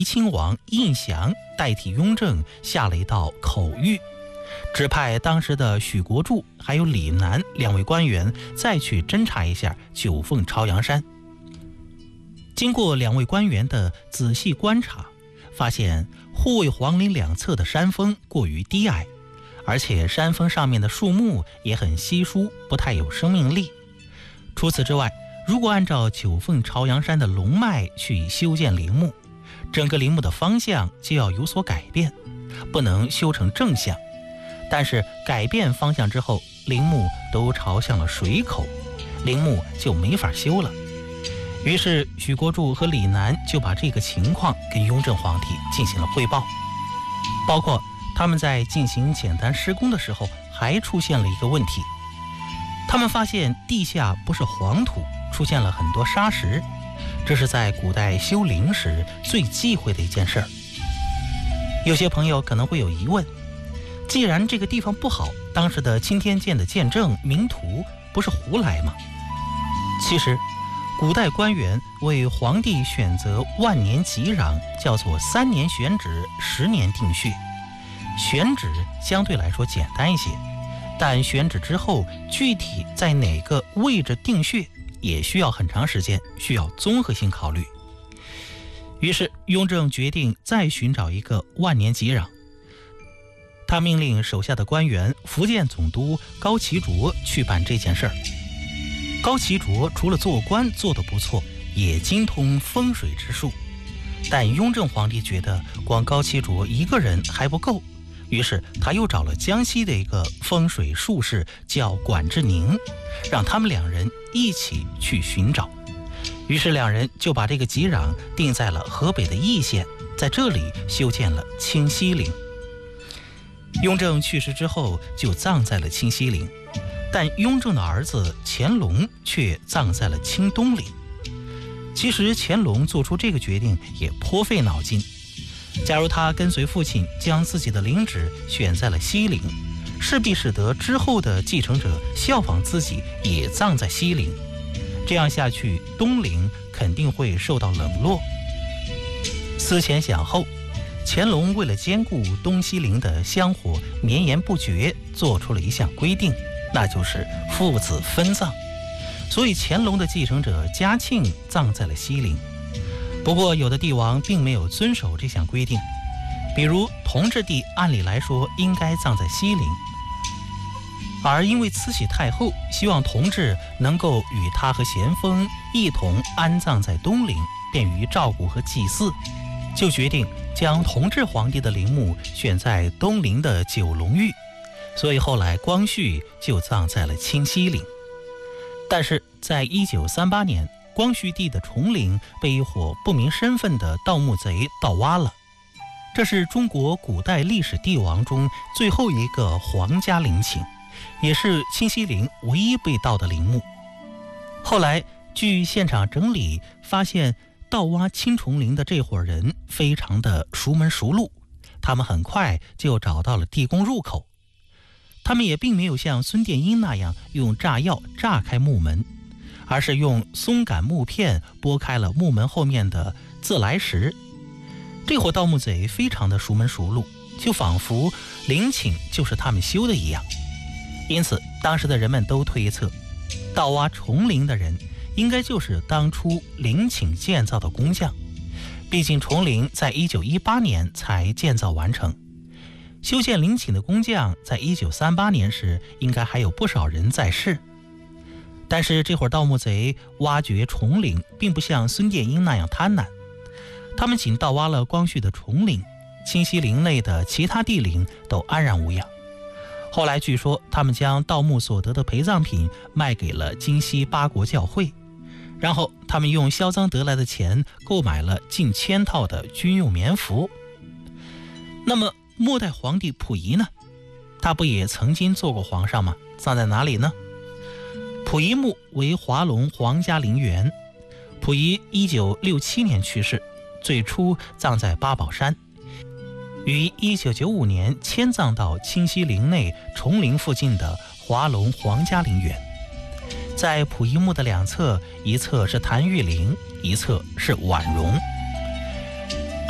亲王胤祥代替雍正下了一道口谕，指派当时的许国柱还有李南2位官员再去侦查一下九凤朝阳山。经过2位官员的仔细观察，发现护卫皇陵两侧的山峰过于低矮，而且山峰上面的树木也很稀疏，不太有生命力。除此之外，如果按照九凤朝阳山的龙脉去修建陵墓，整个陵墓的方向就要有所改变，不能修成正向。但是改变方向之后，陵墓都朝向了水口，陵墓就没法修了。于是许国柱和李南就把这个情况跟雍正皇帝进行了汇报，包括他们在进行简单施工的时候还出现了一个问题，他们发现地下不是黄土，出现了很多沙石，这是在古代修陵时最忌讳的一件事儿。有些朋友可能会有疑问，既然这个地方不好，当时的钦天监的鉴证明图不是胡来吗？其实古代官员为皇帝选择万年吉壤，叫做3年选址10年定穴。选址相对来说简单一些，但选址之后具体在哪个位置定穴也需要很长时间，需要综合性考虑。于是雍正决定再寻找一个万年吉壤，他命令手下的官员福建总督高其卓去办这件事儿。高其卓除了做官做得不错，也精通风水之术，但雍正皇帝觉得光高其卓一个人还不够，于是他又找了江西的一个风水术士叫管志宁，让他们2人一起去寻找。于是2人就把这个吉壤定在了河北的易县，在这里修建了清西陵。雍正去世之后就葬在了清西陵，但雍正的儿子乾隆却葬在了清东陵。其实乾隆做出这个决定也颇费脑筋，假如他跟随父亲将自己的陵址选在了西陵，势必使得之后的继承者效仿自己也葬在西陵，这样下去东陵肯定会受到冷落。思前想后，乾隆为了兼顾东西陵的香火绵延不绝，做出了一项规定，那就是父子分葬，所以乾隆的继承者嘉庆葬在了西陵。不过有的帝王并没有遵守这项规定，比如同治帝按理来说应该葬在西陵，而因为慈禧太后希望同治能够与他和咸丰一同安葬在东陵，便于照顾和祭祀，就决定将同治皇帝的陵墓选在东陵的九龙峪，所以后来光绪就葬在了清西陵。但是在1938年，光绪帝的崇陵被一伙不明身份的盗墓贼盗挖了，这是中国古代历史帝王中最后一个皇家陵寝，也是清西陵唯一被盗的陵墓。后来据现场整理发现，盗挖清崇陵的这伙人非常的熟门熟路，他们很快就找到了地宫入口。他们也并没有像孙殿英那样用炸药炸开木门，而是用松杆木片拨开了木门后面的自来石。这伙盗墓贼非常的熟门熟路，就仿佛陵寝就是他们修的一样。因此当时的人们都推测，盗挖崇陵的人应该就是当初陵寝建造的工匠，毕竟崇陵在1918年才建造完成，修建陵寝的工匠在1938年时应该还有不少人在世。但是这伙盗墓贼挖掘崇陵并不像孙殿英那样贪婪，他们仅盗挖了光绪的崇陵，清西陵内的其他帝陵都安然无恙。后来据说他们将盗墓所得的陪葬品卖给了京西八国教会，然后他们用销赃得来的钱购买了近1000套的军用棉服。那么末代皇帝溥仪呢？他不也曾经做过皇上吗？葬在哪里呢？溥仪墓为华龙皇家陵园，溥仪1967年去世，最初葬在八宝山，于1995年迁葬到清西陵内崇陵附近的华龙皇家陵园。在溥仪墓的2侧，一侧是谭玉玲，一侧是婉容。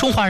中华